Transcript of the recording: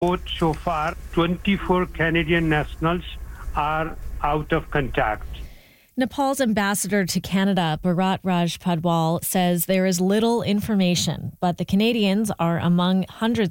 So far, 24 Canadian nationals are out of contact. Nepal's ambassador to Canada, Bharat Raj Padwal, says there is little information, but the Canadians are among hundreds